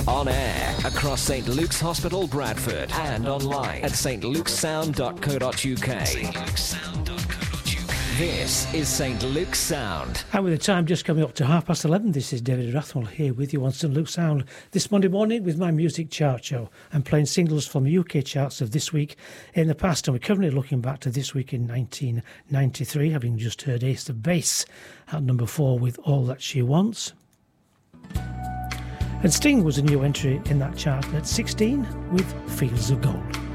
On air across St Luke's Hospital, Bradford, and online at stlukesound.co.uk. This is St Luke's Sound. And with the time just coming up to 11:30, this is David Rathwell here with you on St Luke's Sound this Monday morning with my music chart show. I'm playing singles from the UK charts of this week in the past, and we're currently looking back to this week in 1993, having just heard Ace of Base at number 4 with All That She Wants. And Sting was a new entry in that chart at 16 with Fields of Gold.